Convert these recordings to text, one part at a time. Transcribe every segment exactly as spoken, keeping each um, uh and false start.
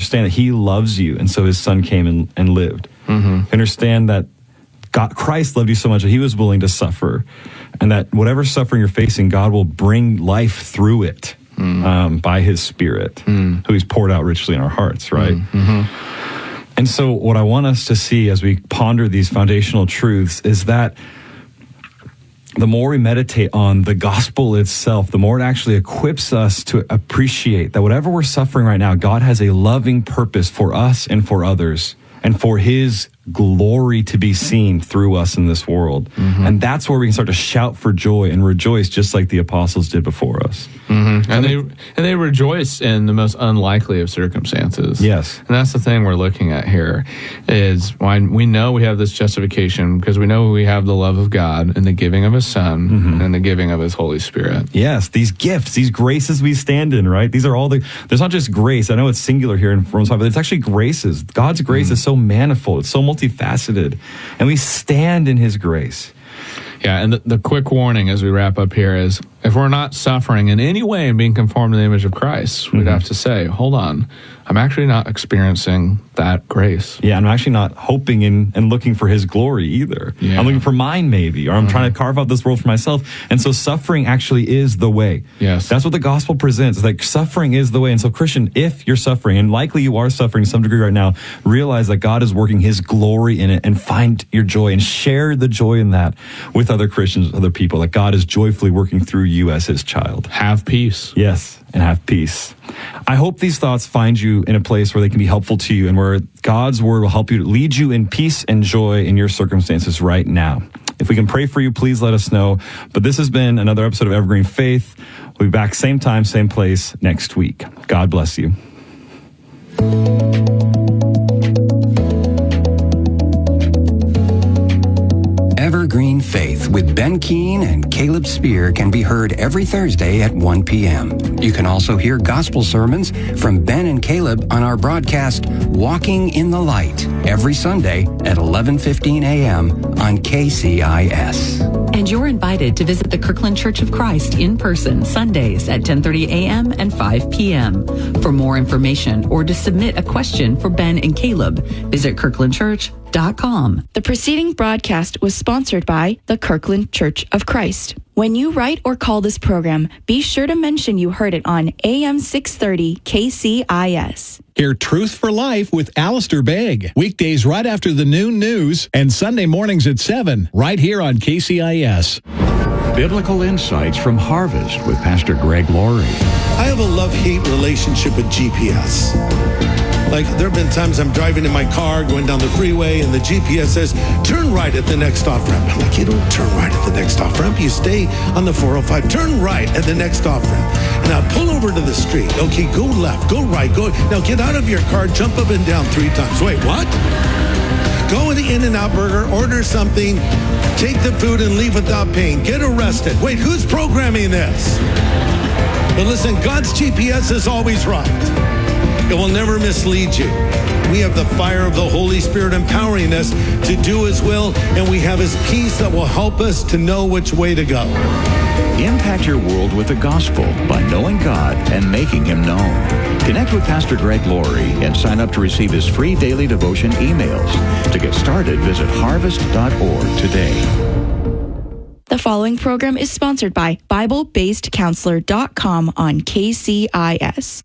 understand that he loves you, and so his son came and, and lived. Mm-hmm. Understand that God, Christ loved you so much that he was willing to suffer, and that whatever suffering you're facing, God will bring life through it mm. um, by his Spirit, mm. who he's poured out richly in our hearts, right? Mm-hmm. And so what I want us to see as we ponder these foundational truths is that the more we meditate on the gospel itself, the more it actually equips us to appreciate that whatever we're suffering right now, God has a loving purpose for us and for others, and for his glory to be seen through us in this world. Mm-hmm. And that's where we can start to shout for joy and rejoice just like the apostles did before us. Mm-hmm. And they and they rejoice in the most unlikely of circumstances. Yes. And that's the thing we're looking at here, is when we know we have this justification because we know we have the love of God and the giving of his Son mm-hmm. and the giving of his Holy Spirit. Yes, these gifts, these graces we stand in, right? These are all the, there's not just grace. I know it's singular here in Romans five, but it's actually graces. God's grace mm-hmm. is so manifold. It's so multifaceted. And we stand in his grace. Yeah, and the, the quick warning as we wrap up here is, if we're not suffering in any way and being conformed to the image of Christ, we'd mm-hmm. have to say, hold on, I'm actually not experiencing that grace. Yeah, I'm actually not hoping in, and looking for his glory either. Yeah. I'm looking for mine maybe, or I'm mm-hmm. trying to carve out this world for myself. And so suffering actually is the way. Yes. That's what the gospel presents. It's like suffering is the way. And so Christian, if you're suffering, and likely you are suffering to some degree right now, realize that God is working his glory in it, and find your joy and share the joy in that with other Christians, other people, that God is joyfully working through you as his child. Have peace. Yes, and have peace. I hope these thoughts find you in a place where they can be helpful to you, and where God's word will help you to lead you in peace and joy in your circumstances right now. If we can pray for you, please let us know. But this has been another episode of Evergreen Faith. We'll be back same time, same place next week. God bless you. Evergreen Faith with Ben Keene and Caleb Spear can be heard every Thursday at one p.m. You can also hear gospel sermons from Ben and Caleb on our broadcast Walking in the Light every Sunday at eleven fifteen a.m. on K C I S. And you're invited to visit the Kirkland Church of Christ in person Sundays at ten thirty a.m. and five p.m. For more information or to submit a question for Ben and Caleb, visit kirkland church dot com. The preceding broadcast was sponsored by the Kirkland Church of Christ. When you write or call this program, be sure to mention you heard it on A M six thirty K C I S. Hear Truth for Life with Alistair Begg. Weekdays right after the noon news and Sunday mornings at seven, right here on K C I S. Biblical Insights from Harvest with Pastor Greg Laurie. I have a love-hate relationship with G P S. Like, there have been times I'm driving in my car, going down the freeway, and the G P S says, turn right at the next off-ramp. I'm like, you don't turn right at the next off-ramp. You stay on the four oh five. Turn right at the next off-ramp. And now pull over to the street. Okay, go left, go right, go. Now get out of your car, jump up and down three times. Wait, what? Go in the In-N-Out Burger, order something, take the food and leave without paying. Get arrested. Wait, who's programming this? But listen, God's G P S is always right. It will never mislead you. We have the fire of the Holy Spirit empowering us to do his will, and we have his peace that will help us to know which way to go. Impact your world with the gospel by knowing God and making him known. Connect with Pastor Greg Laurie and sign up to receive his free daily devotion emails. To get started, visit harvest dot org today. The following program is sponsored by Bible Based Counselor dot com on K C I S.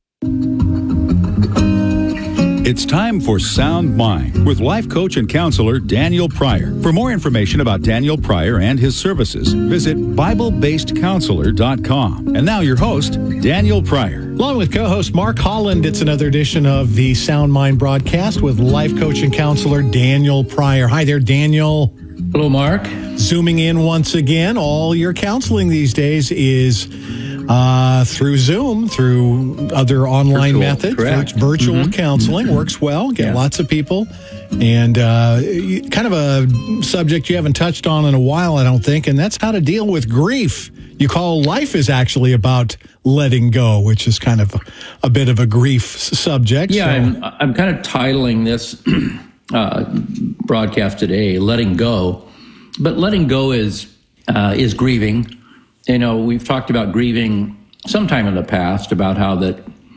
It's time for Sound Mind with life coach and counselor Daniel Pryor. For more information about Daniel Pryor and his services, visit Bible Based Counselor dot com. And now your host, Daniel Pryor. Along with co-host Mark Holland, it's another edition of the Sound Mind broadcast with life coach and counselor Daniel Pryor. Hi there, Daniel. Hello, Mark. Zooming in once again. All your counseling these days is uh, through Zoom, through other online virtual, methods. correct. Virtual mm-hmm. counseling mm-hmm. works well. Get yeah. lots of people. And uh, kind of a subject you haven't touched on in a while, I don't think, and that's how to deal with grief. You call life is actually about letting go, which is kind of a, a bit of a grief subject. Yeah, so. I'm, I'm kind of titling this uh, broadcast today, Letting Go. But letting go is uh, is grieving. You know, we've talked about grieving sometime in the past, about how that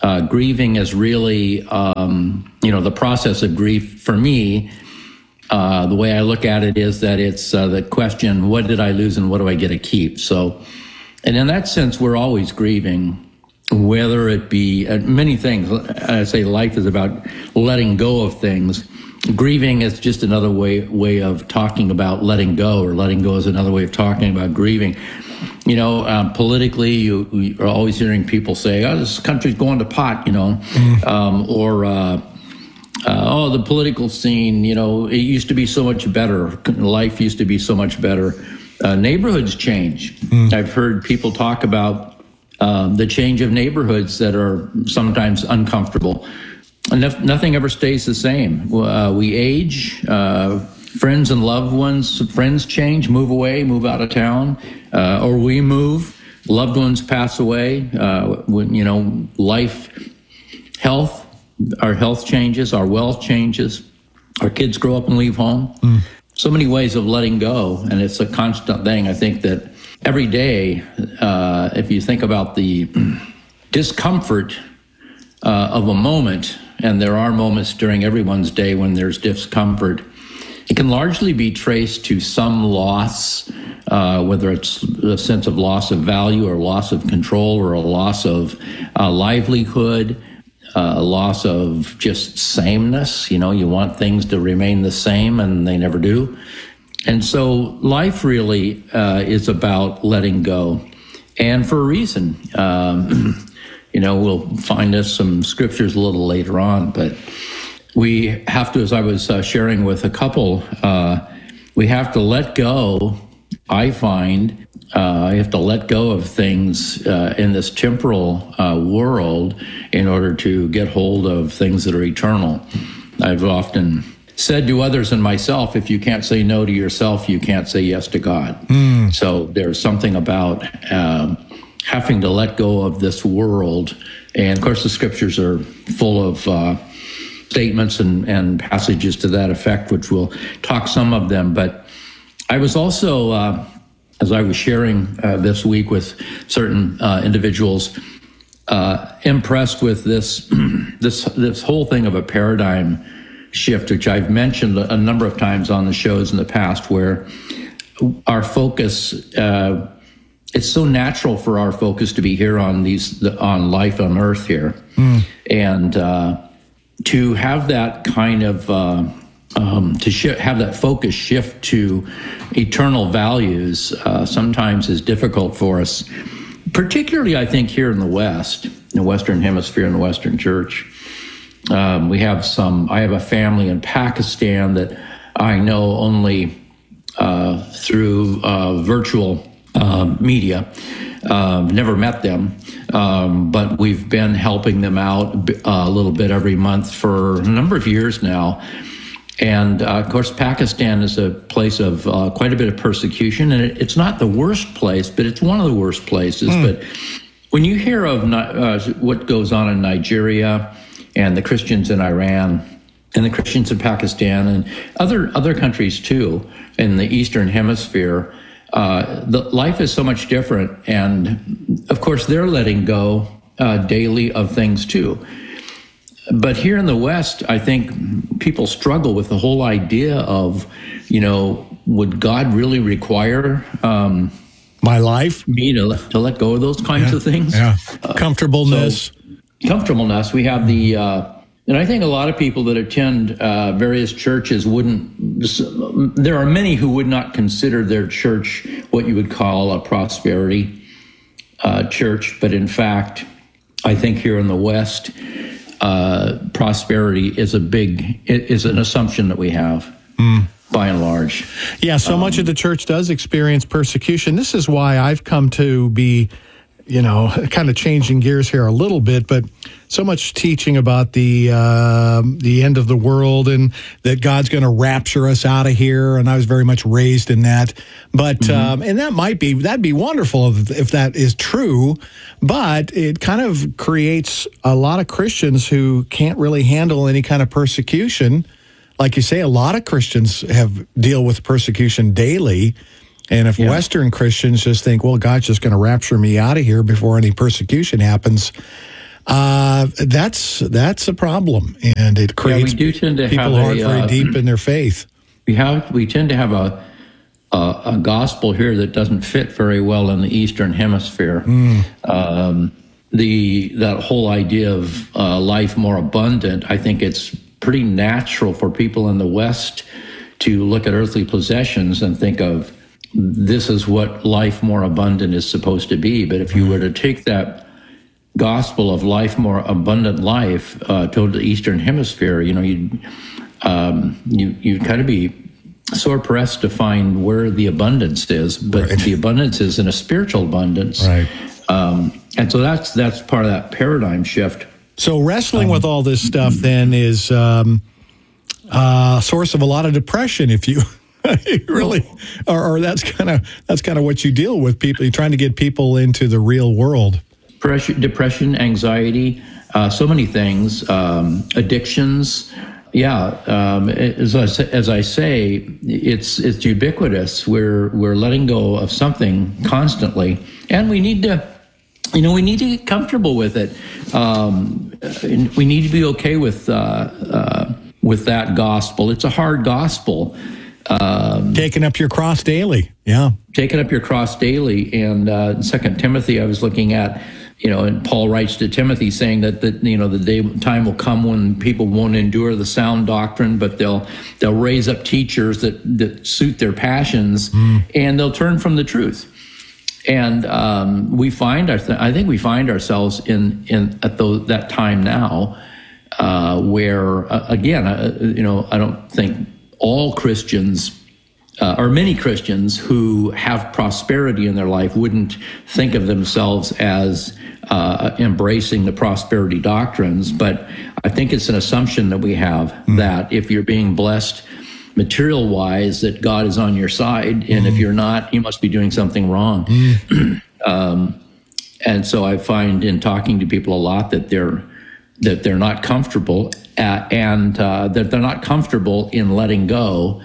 uh, grieving is really, um, you know, the process of grief for me. Uh, the way I look at it is that it's uh, the question, what did I lose and what do I get to keep? So, and in that sense, we're always grieving, whether it be uh, many things. I say life is about letting go of things. Grieving is just another way way of talking about letting go, or letting go is another way of talking about grieving. You know, um, politically, you, you are always hearing people say, oh, this country's going to pot, you know, mm. um, or... Uh, Uh, oh, the political scene, you know, it used to be so much better. Life used to be so much better. Uh, neighborhoods change. Mm. I've heard people talk about uh, the change of neighborhoods that are sometimes uncomfortable. Enough, nothing ever stays the same. Uh, we age, uh, friends and loved ones, friends change, move away, move out of town, uh, or we move, loved ones pass away, uh, when, you know, life, health. Our health changes, our wealth changes, our kids grow up and leave home. Mm. So many ways of letting go, and it's a constant thing. I think that every day, uh, if you think about the discomfort uh, of a moment, and there are moments during everyone's day when there's discomfort, it can largely be traced to some loss, uh, whether it's a sense of loss of value or loss of control or a loss of uh, livelihood, Uh, a loss of just sameness. You know, you want things to remain the same and they never do. And so life really uh, is about letting go, and for a reason. Um, you know, we'll find us some scriptures a little later on, but we have to, as I was uh, sharing with a couple, uh, we have to let go, I find, Uh, you have to let go of things uh, in this temporal uh, world in order to get hold of things that are eternal. I've often said to others and myself, if you can't say no to yourself, you can't say yes to God. Mm. So there's something about uh, having to let go of this world. And of course, the scriptures are full of uh, statements and, and passages to that effect, which we'll talk some of them. But I was also... Uh, As I was sharing uh, this week with certain uh, individuals, uh, impressed with this this this whole thing of a paradigm shift, which I've mentioned a number of times on the shows in the past, where our focus, uh, it's so natural for our focus to be here on these on life on Earth here, mm. and uh, to have that kind of uh, Um, to sh- have that focus shift to eternal values uh, sometimes is difficult for us, particularly, I think, here in the West, in the Western Hemisphere, in the Western Church. Um, we have some, I have a family in Pakistan that I know only uh, through uh, virtual uh, media. Uh, never met them, um, but we've been helping them out a little bit every month for a number of years now. And, uh, of course, Pakistan is a place of uh, quite a bit of persecution, and it, it's not the worst place, but it's one of the worst places. Mm. But when you hear of uh, what goes on in Nigeria and the Christians in Iran and the Christians in Pakistan and other other countries, too, in the Eastern Hemisphere, uh, the life is so much different. And, of course, they're letting go uh, daily of things, too. But here in the West, I think people struggle with the whole idea of, you know, would God really require um, my life, me to to let go of those kinds yeah, of things? Yeah, comfortableness, uh, so, comfortableness. We have the, uh, and I think a lot of people that attend uh, various churches wouldn't. There are many who would not consider their church what you would call a prosperity uh, church, but in fact, I think here in the West, Uh, prosperity is a big, it is an assumption that we have, mm. by and large. Yeah, so um, much of the church does experience persecution. This is why I've come to be, you know, kind of changing gears here a little bit, but so much teaching about the uh, the end of the world and that God's going to rapture us out of here, and I was very much raised in that. But mm-hmm. um, and that might be that'd be wonderful if, if that is true, but it kind of creates a lot of Christians who can't really handle any kind of persecution. Like you say, a lot of Christians have deal with persecution daily. And if yeah. Western Christians just think, well, God's just going to rapture me out of here before any persecution happens, uh, that's that's a problem, and it creates yeah, we do tend to people have who aren't a, very uh, deep in their faith. We have we tend to have a, a a gospel here that doesn't fit very well in the Eastern Hemisphere. Mm. Um, the that whole idea of uh, life more abundant, I think it's pretty natural for people in the West to look at earthly possessions and think of this is what life more abundant is supposed to be. But if you were to take that gospel of life more abundant life uh, to the Eastern Hemisphere, you know, you'd um, you you'd kind of be sore pressed to find where the abundance is. But Right. the abundance is in a spiritual abundance, Right. um, and so that's that's part of that paradigm shift. So wrestling Um, with all this stuff then is um, a source of a lot of depression. If you really, or, or that's kind of that's kind of what you deal with. People, you're trying to get people into the real world. Depression, depression anxiety, uh, so many things, um, addictions. Yeah, um, as, I, say- as I say, it's it's ubiquitous. We're we're letting go of something constantly, and we need to, you know, we need to get comfortable with it. Um, we need to be okay with uh, uh, with that gospel. It's a hard gospel. Um, Taking up your cross daily. Yeah. taking up your cross daily. And uh, Second Timothy, I was looking at, you know, and Paul writes to Timothy saying that the you know the day time will come when people won't endure the sound doctrine, but they'll they'll raise up teachers that that suit their passions, mm. and they'll turn from the truth. And um, we find our I think we find ourselves in in at those, that time now, uh, where uh, again, uh, you know, I don't think all Christians. Uh, or many Christians who have prosperity in their life wouldn't think of themselves as uh, embracing the prosperity doctrines, but I think it's an assumption that we have mm. that if you're being blessed material-wise, that God is on your side, and mm. if you're not, you must be doing something wrong. Mm. um, and so I find in talking to people a lot that they're that they're not comfortable, uh, and uh, that they're not comfortable in letting go.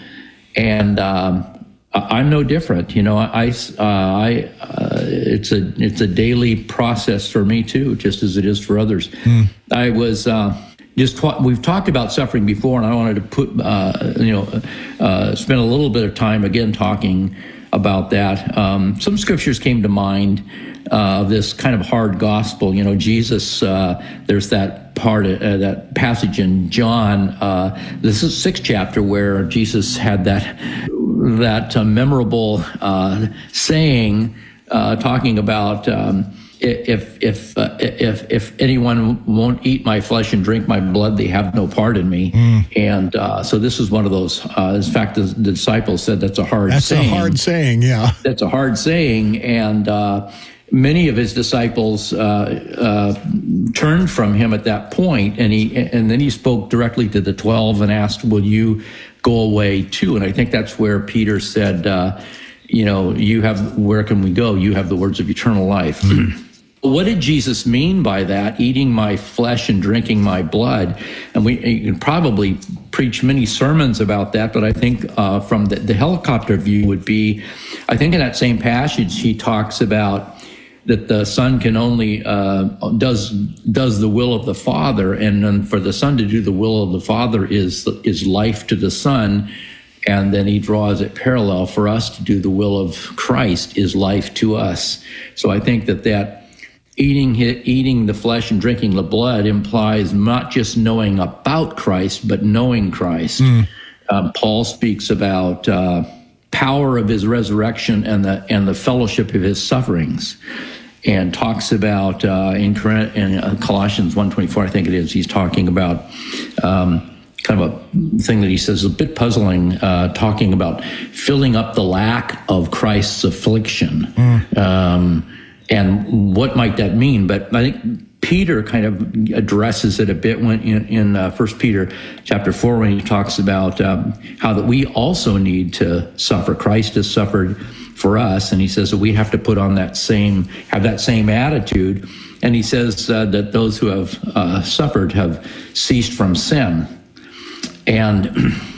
And um, I'm no different, you know. I, uh, I, uh, it's a it's a daily process for me too, just as it is for others. Mm. I was uh, just we've talked about suffering before, and I wanted to put uh, you know uh, spend a little bit of time again talking about that. Um, some scriptures came to mind of uh, this kind of hard gospel. You know, Jesus. Uh, there's that part of uh, that passage in John. Uh, this is the sixth chapter where Jesus had that that uh, memorable uh, saying, uh, talking about um, if if uh, if if anyone won't eat my flesh and drink my blood, they have no part in me. Mm. And uh, so this is one of those. Uh, in fact, the, the disciples said that's a hard. That's saying. a hard saying. Yeah, that's a hard saying, and. Uh, Many of his disciples uh, uh, turned from him at that point, and he and then he spoke directly to the twelve and asked, "Will you go away too?" And I think that's where Peter said, uh, "You know, you have where can we go? You have the words of eternal life." Mm-hmm. What did Jesus mean by that? Eating my flesh and drinking my blood, and we you can probably preach many sermons about that. But I think uh, from the, the helicopter view would be, I think in that same passage he talks about that the Son can only uh, does does the will of the Father, and then for the Son to do the will of the Father is is life to the Son, and then he draws it parallel for us to do the will of Christ is life to us. So I think that that eating eating the flesh and drinking the blood implies not just knowing about Christ, but knowing Christ. Mm. Um, Paul speaks about uh, power of his resurrection and the and the fellowship of his sufferings. And talks about uh, in, in Colossians one twenty-four, I think it is, he's talking about um, kind of a thing that he says is a bit puzzling, uh, talking about filling up the lack of Christ's affliction. Mm. Um, and what might that mean? But I think Peter kind of addresses it a bit when in, in uh, First Peter chapter four, when he talks about um, how that we also need to suffer. Christ has suffered for us, and he says that we have to put on that same, have that same attitude. And he says uh, that those who have uh, suffered have ceased from sin. And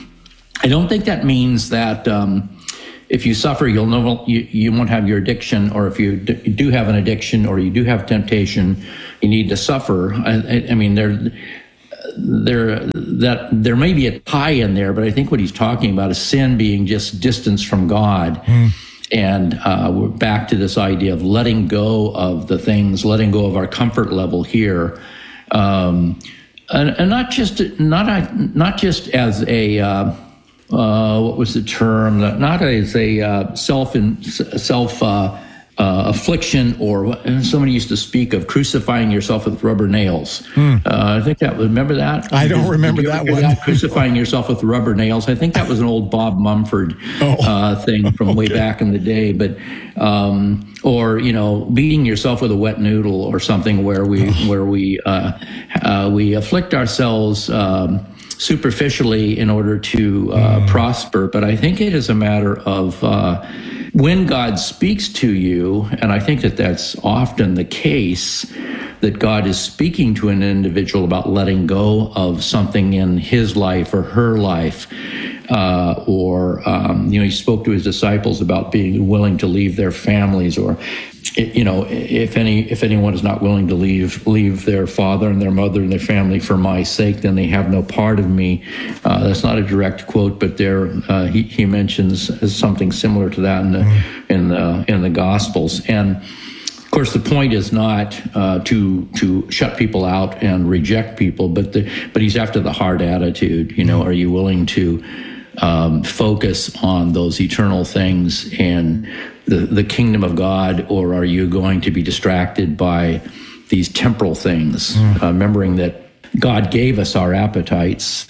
I don't think that means that um, if you suffer, you'll know you, you won't have your addiction, or if you d- do have an addiction or you do have temptation, you need to suffer. I, I, I mean, there, there, that there may be a tie in there, but I think what he's talking about is sin being just distance from God. Mm. And uh, we're back to this idea of letting go of the things, letting go of our comfort level here. Um, and, and not just, not, not just as a, uh, uh, what was the term? Not as a uh, self, in, self, uh, Uh, affliction, or somebody used to speak of crucifying yourself with rubber nails. Hmm. Uh, I think that was, remember that? I don't Did, remember did that that, one. That? Crucifying yourself with rubber nails. I think that was an old Bob Mumford oh. uh, thing from okay. way back in the day. But um, or you know, beating yourself with a wet noodle or something, where we where we uh, uh, we afflict ourselves um, superficially in order to uh, mm. prosper. But I think it is a matter of uh, when God speaks to you, and I think that that's often the case, that God is speaking to an individual about letting go of something in his life or her life, uh, or, um, you know, he spoke to his disciples about being willing to leave their families, or, you know, if any, if anyone is not willing to leave, leave their father and their mother and their family for my sake, then they have no part of me. Uh, that's not a direct quote, but there, uh, he, he mentions something similar to that in the, in the, in the Gospels. And of course, the point is not uh, to to shut people out and reject people, but the, but he's after the heart attitude. You know, are you willing to um, focus on those eternal things and the, the kingdom of God, or are you going to be distracted by these temporal things? Mm. Uh, remembering that God gave us our appetites,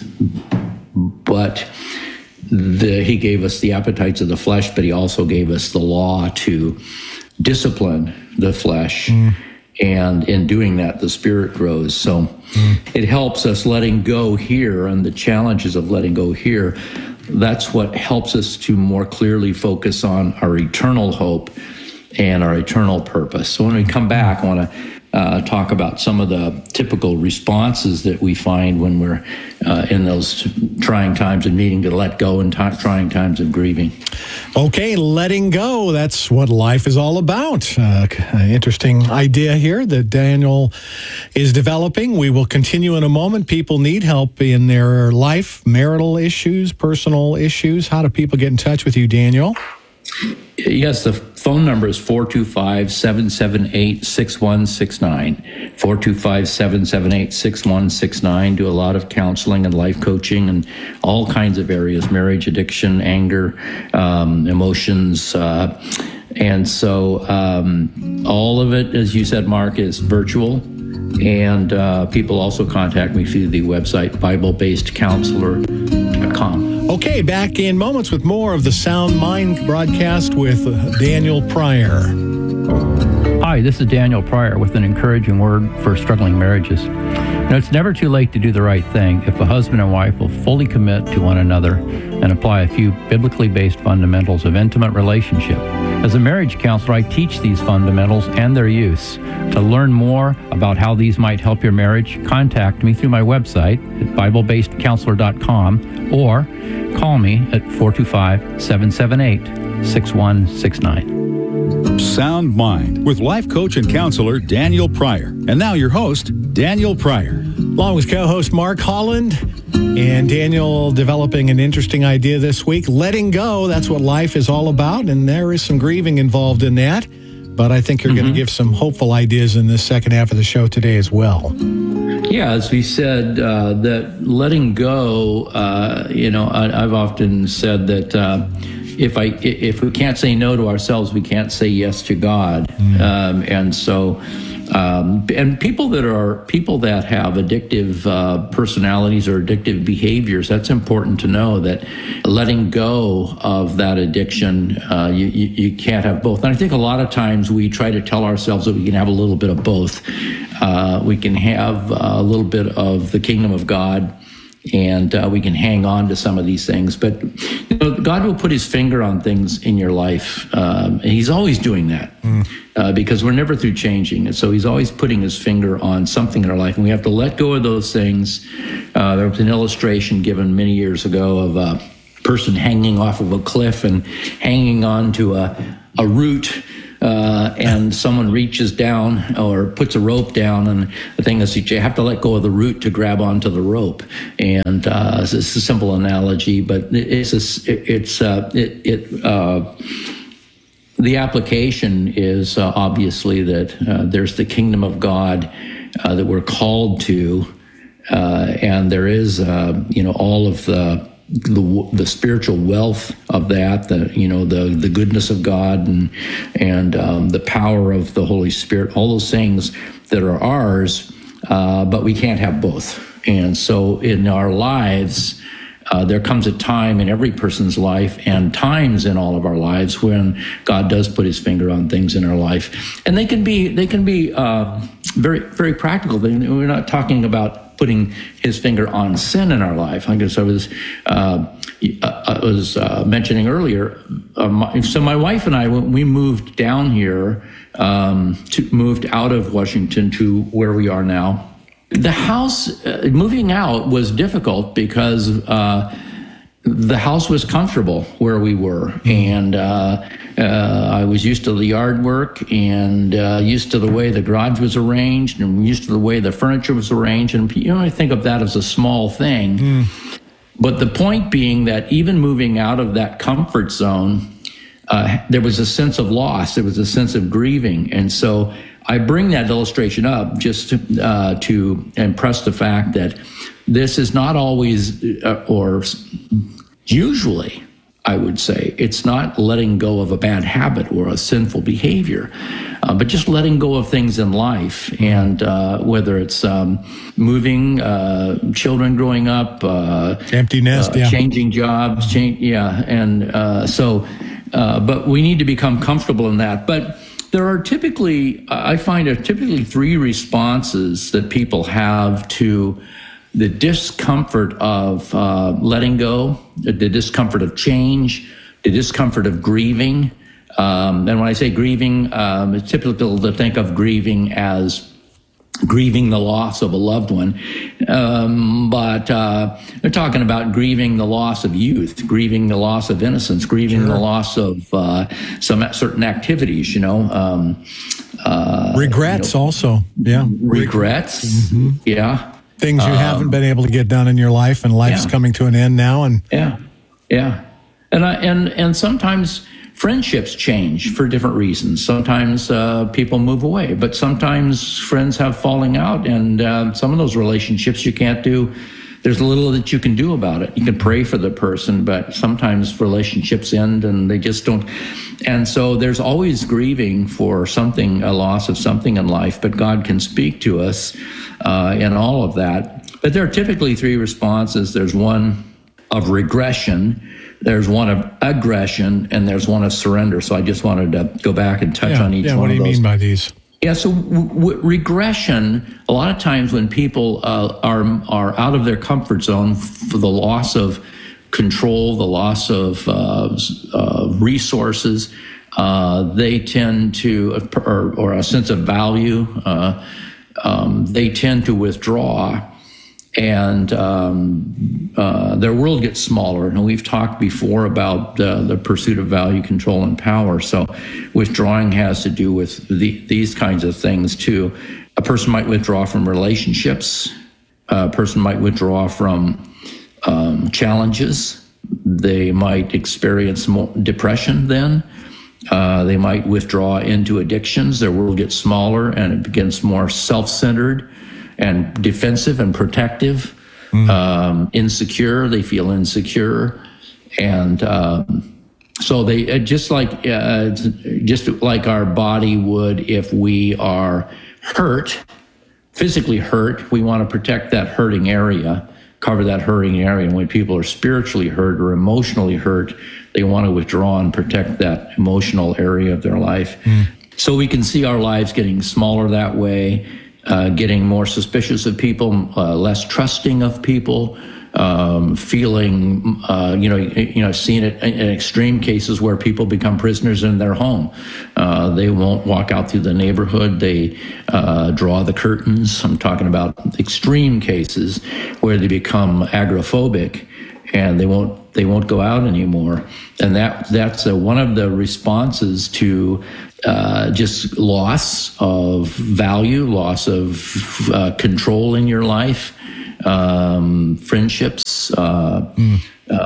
but the, he gave us the appetites of the flesh, but he also gave us the law to discipline the flesh. Mm. And in doing that, the spirit grows. So mm. it helps us letting go here, and the challenges of letting go here. That's what helps us to more clearly focus on our eternal hope and our eternal purpose. So when we come back, I want to uh, talk about some of the typical responses that we find when we're uh, in those trying times of needing to let go and t- trying times of grieving. Okay, letting go. That's what life is all about. Uh, interesting idea here that Daniel is developing. We will continue in a moment. People need help in their life, marital issues, personal issues. How do people get in touch with you, Daniel? Yes, the phone number is four two five, seven seven eight, six one six nine. four two five, seven seven eight, six one six nine. Do a lot of counseling and life coaching and all kinds of areas, marriage, addiction, anger, um, emotions. Uh, and so um, all of it, as you said, Mark, is virtual. And uh, people also contact me through the website, Bible Based Counselor dot com. Okay, back in moments with more of the Sound Mind broadcast with Daniel Pryor. Hi, this is Daniel Pryor with an encouraging word for struggling marriages. You know, it's never too late to do the right thing if a husband and wife will fully commit to one another and apply a few biblically based fundamentals of intimate relationship. As a marriage counselor, I teach these fundamentals and their use. To learn more about how these might help your marriage, contact me through my website at Bible Based Counselor dot com or call me at four two five, seven seven eight, six one six nine. Sound Mind with life coach and counselor Daniel Pryor. And now your host, Daniel Pryor. Along with co-host Mark Holland. And Daniel developing an interesting idea this week, letting go. That's what life is all about. And there is some grieving involved in that. But I think you're mm-hmm. going to give some hopeful ideas in this second half of the show today as well. Yeah, as we said, uh, that letting go, uh, you know, I, I've often said that uh, if I if we can't say no to ourselves, we can't say yes to God. Mm. Um, and so, um, and people that are people that have addictive uh, personalities or addictive behaviors, that's important to know that letting go of that addiction, uh, you, you, you can't have both. And I think a lot of times we try to tell ourselves that we can have a little bit of both. Uh, we can have a little bit of the kingdom of God, and uh, we can hang on to some of these things. But you know, God will put his finger on things in your life. Um, and he's always doing that mm. uh, because we're never through changing. And so he's always putting his finger on something in our life. And we have to let go of those things. Uh, there was an illustration given many years ago of a person hanging off of a cliff and hanging on to a, a root uh, and someone reaches down or puts a rope down, and the thing is you have to let go of the root to grab onto the rope. And uh, it's a simple analogy, but it's a, it's uh, it, it uh, the application is uh, obviously that uh, there's the kingdom of God uh, that we're called to, uh, and there is uh, you know all of the the the spiritual wealth of that, the you know the the goodness of God and and um, the power of the Holy Spirit, all those things that are ours, uh, but we can't have both. And so in our lives, uh, there comes a time in every person's life and times in all of our lives when God does put his finger on things in our life. And they can be they can be uh, very, very practical. We're not talking about putting his finger on sin in our life. I guess I was uh, I was uh, mentioning earlier. Uh, my, so my wife and I, when we moved down here, um, to, moved out of Washington to where we are now. The house, uh, moving out was difficult because uh, the house was comfortable where we were, and uh, uh, I was used to the yard work and uh, used to the way the garage was arranged and used to the way the furniture was arranged. And you know, I think of that as a small thing. Mm. But the point being that even moving out of that comfort zone, uh, there was a sense of loss. There was a sense of grieving. And so I bring that illustration up just to, uh, to impress the fact that this is not always, uh, or usually, I would say, it's not letting go of a bad habit or a sinful behavior, uh, but just letting go of things in life. And uh, whether it's um, moving, uh, children growing up, uh, empty nest, uh, yeah. changing jobs, change, yeah. And uh, so, uh, but we need to become comfortable in that. But there are typically, I find there are typically three responses that people have to the discomfort of uh, letting go, the discomfort of change, the discomfort of grieving. Um, and when I say grieving, um, it's typical to think of grieving as grieving the loss of a loved one. Um, but uh, they're talking about grieving the loss of youth, grieving the loss of innocence, grieving sure. the loss of uh, some certain activities, you know. Um, uh, regrets you know, also, yeah. Regrets, mm-hmm. yeah. Things you um, haven't been able to get done in your life, and life's yeah. coming to an end now. And yeah, yeah, and I, and and sometimes friendships change for different reasons. Sometimes uh, people move away, but sometimes friends have falling out, and uh, some of those relationships you can't do. There's little that you can do about it. You can pray for the person, but sometimes relationships end and they just don't. And so there's always grieving for something, a loss of something in life, but God can speak to us uh, in all of that. But there are typically three responses. There's one of regression, there's one of aggression, and there's one of surrender. So I just wanted to go back and touch yeah, on each yeah, one of those. What do you mean by these? Yeah, so w- w- regression, a lot of times when people uh, are are out of their comfort zone for the loss of control, the loss of uh, uh, resources, uh, they tend to, or, or a sense of value, uh, um, they tend to withdraw. And um, uh, their world gets smaller. And we've talked before about uh, the pursuit of value, control, and power. So withdrawing has to do with the, these kinds of things too. A person might withdraw from relationships. A person might withdraw from um, challenges. They might experience more depression then. Uh, they might withdraw into addictions. Their world gets smaller and it begins more self-centered and defensive and protective, mm. um, insecure. They feel insecure, and um, so they uh, just like uh, just like our body would if we are hurt, physically hurt. We want to protect that hurting area, cover that hurting area. And when people are spiritually hurt or emotionally hurt, they want to withdraw and protect that emotional area of their life. Mm. So we can see our lives getting smaller that way. Uh, getting more suspicious of people, uh, less trusting of people, um, feeling, uh, you know, you know, seen it in extreme cases where people become prisoners in their home. Uh, they won't walk out through the neighborhood. They uh, draw the curtains. I'm talking about extreme cases where they become agoraphobic and they won't they won't go out anymore. And that that's uh, one of the responses to uh, just loss of value, loss of uh, control in your life, um, friendships, uh, mm.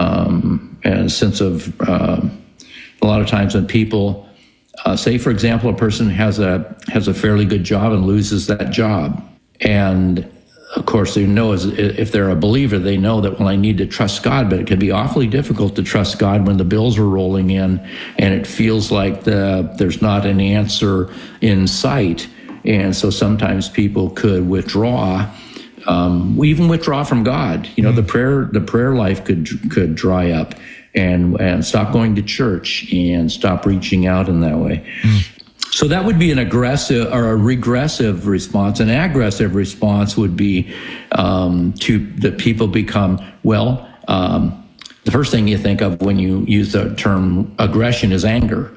um, and a sense of uh, a lot of times when people uh, say, for example, a person has a has a fairly good job and loses that job, and of course, they know as if they're a believer, they know that, well, I need to trust God, but it can be awfully difficult to trust God when the bills are rolling in and it feels like the, there's not an answer in sight. And so sometimes people could withdraw, um, even withdraw from God. You know, the prayer, the prayer life could, could dry up and, and stop going to church and stop reaching out in that way. Mm. So that would be an aggressive or a regressive response. An aggressive response would be um, to that people become, well, um, the first thing you think of when you use the term aggression is anger.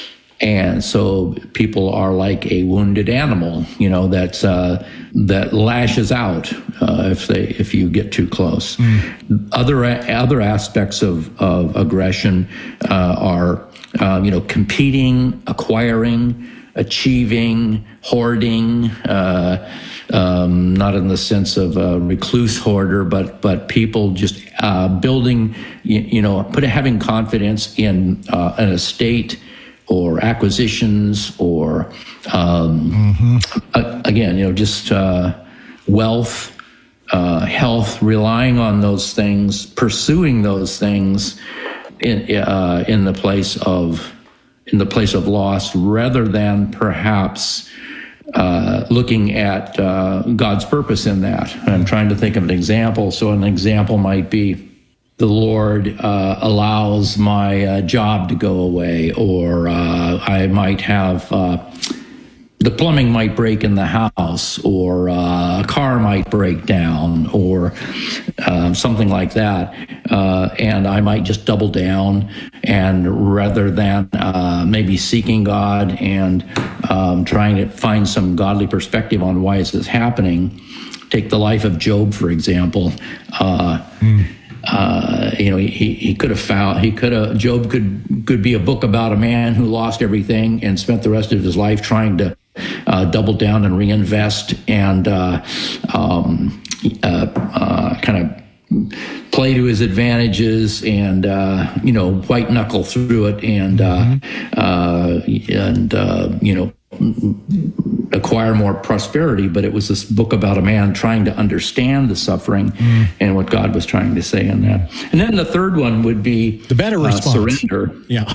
And so people are like a wounded animal, you know, that's, uh, that lashes out uh, if they if you get too close. Mm. Other other aspects of, of aggression uh, are, uh, you know, competing, acquiring, achieving, hoarding, uh, um, not in the sense of a recluse hoarder, but but people just uh, building, you, you know, put having confidence in uh, an estate or acquisitions or um, mm-hmm. uh, again, you know, just uh, wealth, uh, health, relying on those things, pursuing those things in uh, in the place of in the place of loss, rather than perhaps uh, looking at uh, God's purpose in that. I'm trying to think of an example. So an example might be, the Lord uh, allows my uh, job to go away, or uh, I might have, uh, the plumbing might break in the house, or uh, a car might break down, or uh, something like that. Uh, and I might just double down, and rather than uh, maybe seeking God and um, trying to find some godly perspective on why is this happening, take the life of Job, for example. Uh, mm. Uh, you know, he, he could have found, he could have, Job could, could be a book about a man who lost everything and spent the rest of his life trying to uh, double down and reinvest and uh, um, uh, uh, kind of play to his advantages and, uh, you know, white knuckle through it and, mm-hmm. uh, uh, and, uh, you know, acquire more prosperity. But it was this book about a man trying to understand the suffering mm. and what God was trying to say in that. And then the third one would be the better response. Uh, surrender. Yeah.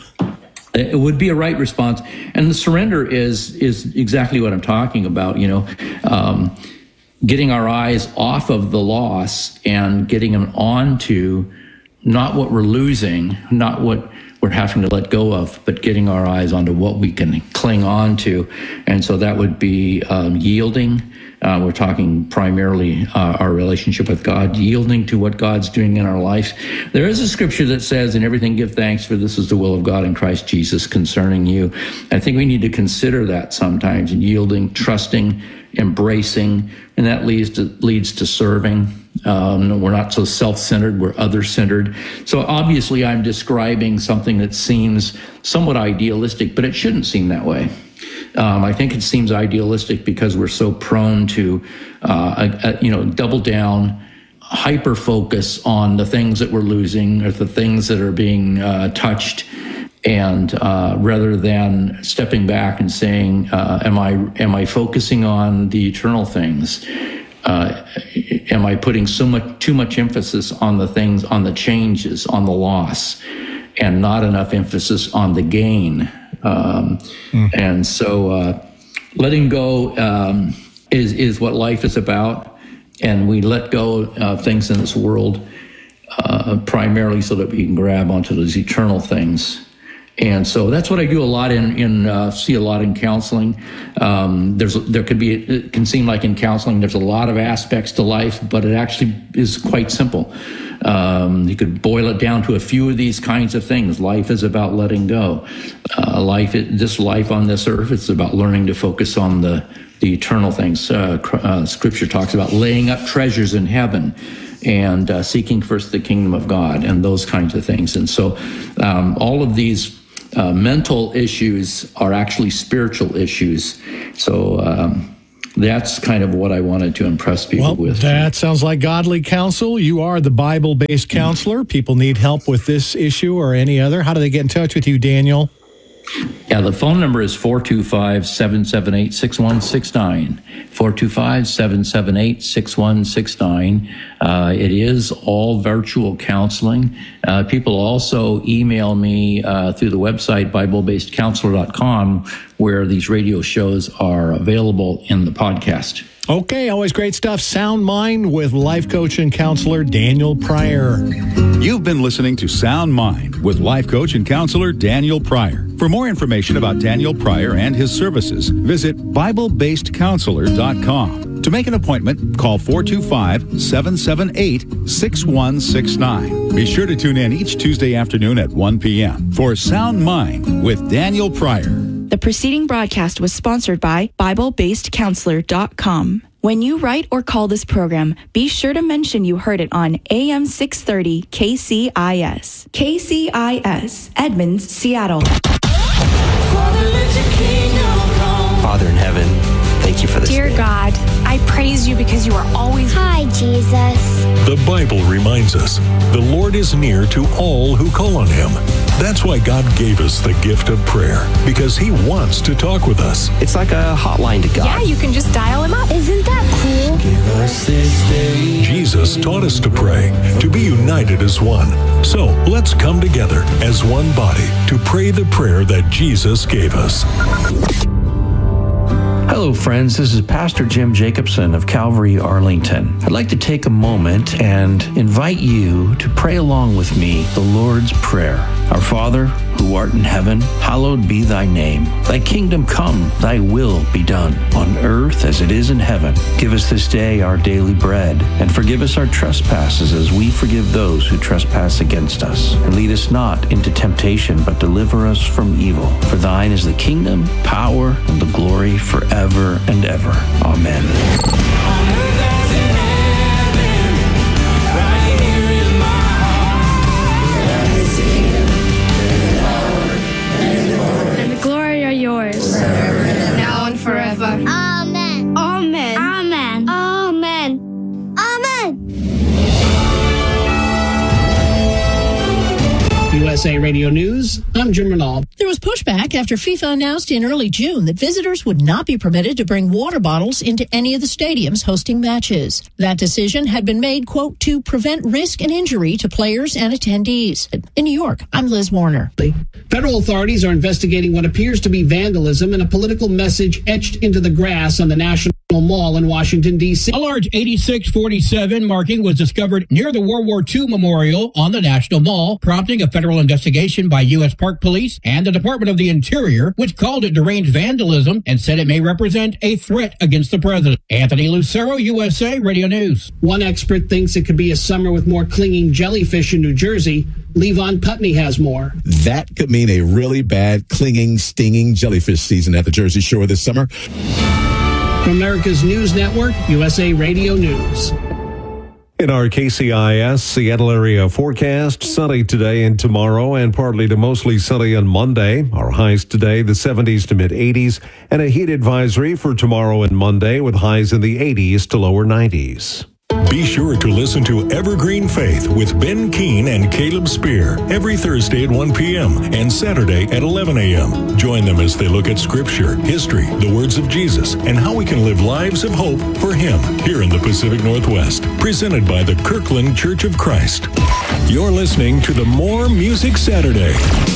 It would be a right response. And the surrender is, is exactly what I'm talking about, you know, um, getting our eyes off of the loss and getting them onto not what we're losing, not what we're having to let go of, but getting our eyes onto what we can cling on to. And so that would be um, yielding. Uh, we're talking primarily uh, our relationship with God, yielding to what God's doing in our life. There is a scripture that says, in everything give thanks, for this is the will of God in Christ Jesus concerning you. I think we need to consider that sometimes, yielding, trusting, embracing, and that leads to, leads to serving. Um, we're not so self-centered, we're other-centered. So obviously I'm describing something that seems somewhat idealistic, but it shouldn't seem that way. Um, I think it seems idealistic because we're so prone to, uh, a, a, you know, double down, hyper-focus on the things that we're losing or the things that are being uh, touched, and uh, rather than stepping back and saying, uh, "Am I am I focusing on the eternal things? Uh, am I putting so much too much emphasis on the things, on the changes, on the loss, and not enough emphasis on the gain?" Um, mm. And so, uh, letting go um, is is what life is about, and we let go of things in this world uh, primarily so that we can grab onto those eternal things. And so that's what I do a lot in, in uh, see a lot in counseling. Um, there's, there could be, it can seem like in counseling, there's a lot of aspects to life, but it actually is quite simple. Um, you could boil it down to a few of these kinds of things. Life is about letting go. Uh, life, this life on this earth, it's about learning to focus on the, the eternal things. Uh, uh, scripture talks about laying up treasures in heaven and uh, seeking first the kingdom of God and those kinds of things. And so um, all of these uh, mental issues are actually spiritual issues. So um, that's kind of what I wanted to impress people Well, with. that sounds like godly counsel. You are the Bible-based counselor. People need help with this issue or any other. How do they get in touch with you, Daniel? Yeah, the phone number is four two five, seven seven eight, six one six nine. four two five, seven seven eight, six one six nine. Uh, it is all virtual counseling. Uh, people also email me uh, through the website, Bible Based Counselor dot com, where these radio shows are available in the podcast. Okay, always great stuff. Sound Mind with life coach and counselor Daniel Pryor. You've been listening to Sound Mind with life coach and counselor Daniel Pryor. For more information about Daniel Pryor and his services, visit Bible Based Counselor dot com. To make an appointment, call four two five, seven seven eight, six one six nine. Be sure to tune in each Tuesday afternoon at one p.m. for Sound Mind with Daniel Pryor. The preceding broadcast was sponsored by Bible Based Counselor dot com. When you write or call this program, be sure to mention you heard it on A M six thirty K C I S. K C I S, Edmonds, Seattle. Father in heaven, thank you for this Dear day. God, I praise you because you are always... Hi, Jesus. The Bible reminds us the Lord is near to all who call on him. That's why God gave us the gift of prayer, because he wants to talk with us. It's like a hotline to God. Yeah, you can just dial him up. Isn't that cool? Give us this day. Jesus taught us to pray, to be united as one. So let's come together as one body to pray the prayer that Jesus gave us. Hello, friends. This is Pastor Jim Jacobson of Calvary, Arlington. I'd like to take a moment and invite you to pray along with me the Lord's Prayer. Our Father, who art in heaven, hallowed be thy name. Thy kingdom come, thy will be done, on earth as it is in heaven. Give us this day our daily bread, and forgive us our trespasses as we forgive those who trespass against us. And lead us not into temptation, but deliver us from evil. For thine is the kingdom, power, and the glory forever and ever. Amen. Yours. Now and forever. Amen. Amen. Amen. Amen. Amen. U S A Radio News, I'm Jim Renaud. There was pushback after FIFA announced in early June that visitors would not be permitted to bring water bottles into any of the stadiums hosting matches. That decision had been made, quote, to prevent risk and injury to players and attendees. In New York, I'm Liz Warner. Federal authorities are investigating what appears to be vandalism and a political message etched into the grass on the National Mall in Washington, D C. A large eighty-six forty-seven marking was discovered near the World War Two Memorial on the National Mall, prompting a federal investigation by U S Park Police and the Department of the Interior, which called it deranged vandalism and said it may represent a threat against the president. Anthony Lucero, U S A Radio News. One expert thinks it could be a summer with more clinging jellyfish in New Jersey. Levon Putney has more. That could mean a really bad, clinging, stinging jellyfish season at the Jersey Shore this summer. From America's News Network, U S A Radio News. In our K C I S Seattle area forecast, sunny today and tomorrow and partly to mostly sunny on Monday. Our highs today, the seventies to mid eighties, and a heat advisory for tomorrow and Monday with highs in the eighties to lower nineties. Be sure to listen to Evergreen Faith with Ben Keene and Caleb Spear every Thursday at one p.m. and Saturday at eleven a.m. Join them as they look at Scripture, history, the words of Jesus, and how we can live lives of hope for Him here in the Pacific Northwest. Presented by the Kirkland Church of Christ. You're listening to the More Music Saturday.